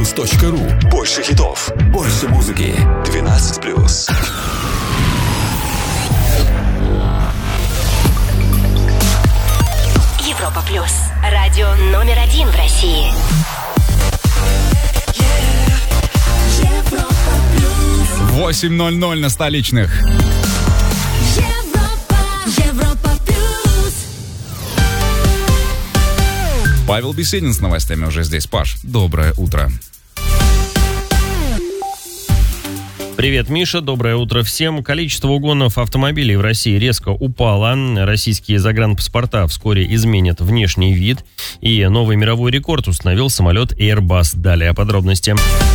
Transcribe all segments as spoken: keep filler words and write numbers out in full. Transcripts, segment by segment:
плюс точка ру. Больше хитов, больше музыки. двенадцать плюс. Европа плюс. Радио номер один в России. восемь ноль ноль на столичных. Европа плюс. Павел Беседин с новостями уже здесь. Паш, доброе утро. Привет, Миша, доброе утро всем. Количество угонов автомобилей в России резко упало. Российские загранпаспорта вскоре изменят внешний вид. И новый мировой рекорд установил самолет Airbus. Далее подробности.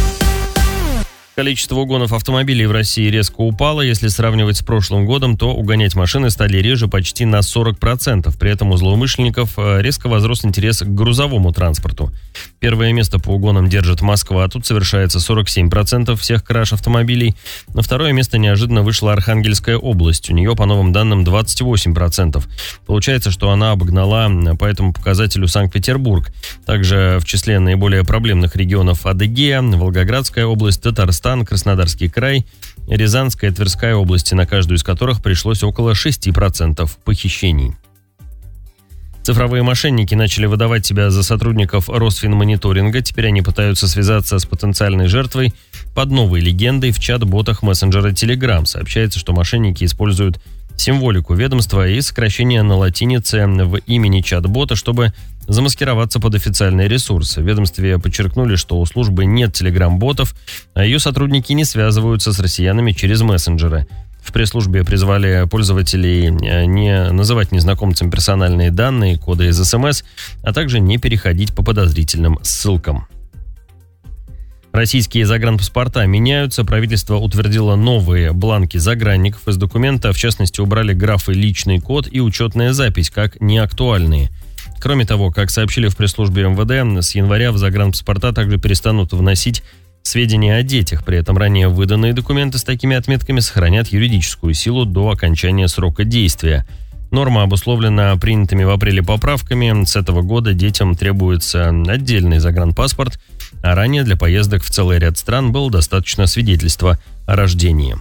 Количество угонов автомобилей в России резко упало. Если сравнивать с прошлым годом, то угонять машины стали реже почти на сорок процентов. При этом у злоумышленников резко возрос интерес к грузовому транспорту. Первое место по угонам держит Москва. Тут совершается сорок семь процентов всех краж автомобилей. На второе место неожиданно вышла Архангельская область. У нее, по новым данным, двадцать восемь процентов. Получается, что она обогнала по этому показателю Санкт-Петербург. Также в числе наиболее проблемных регионов Адыгея, Волгоградская область, Татарстан, Краснодарский край, Рязанская и Тверская области, на каждую из которых пришлось около шесть процентов похищений. Цифровые мошенники начали выдавать себя за сотрудников Росфинмониторинга. Теперь они пытаются связаться с потенциальной жертвой под новой легендой в чат-ботах мессенджера Telegram. Сообщается, что мошенники используют символику ведомства и сокращение на латинице в имени чат-бота, чтобы замаскироваться под официальные ресурсы. В ведомстве подчеркнули, что у службы нет телеграм-ботов, а ее сотрудники не связываются с россиянами через мессенджеры. В пресс-службе призвали пользователей не называть незнакомцам персональные данные, коды из СМС, а также не переходить по подозрительным ссылкам. Российские загранпаспорта меняются. Правительство утвердило новые бланки загранников. Из документа, в частности, убрали графы «личный код» и «учетная запись» как неактуальные. Кроме того, как сообщили в пресс-службе МВД, с января в загранпаспорта также перестанут вносить сведения о детях. При этом ранее выданные документы с такими отметками сохранят юридическую силу до окончания срока действия. Норма обусловлена принятыми в апреле поправками. С этого года детям требуется отдельный загранпаспорт, а ранее для поездок в целый ряд стран было достаточно свидетельства о рождении.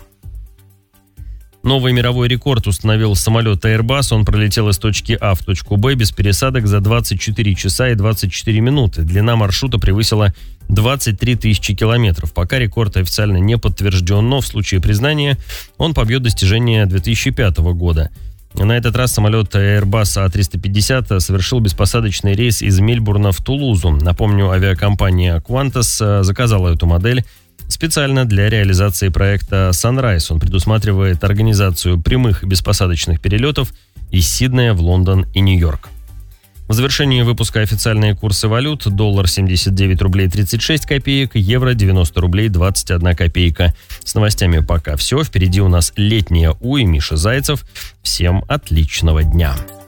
Новый мировой рекорд установил самолет Airbus. Он пролетел из точки А в точку Б без пересадок за двадцать четыре часа и двадцать четыре минуты. Длина маршрута превысила двадцать три тысячи километров. Пока рекорд официально не подтвержден, но в случае признания он побьет достижение две тысячи пятого года. На этот раз самолет Airbus А триста пятьдесят совершил беспосадочный рейс из Мельбурна в Тулузу. Напомню, авиакомпания Qantas заказала эту модель специально для реализации проекта Sunrise. Он предусматривает организацию прямых беспосадочных перелетов из Сиднея в Лондон и Нью-Йорк. В завершении выпуска официальные курсы валют. Доллар семьдесят девять рублей тридцать шесть копеек, евро девяносто рублей двадцать одна копейка. С новостями пока все. Впереди у нас летняя У и Миша Зайцев. Всем отличного дня.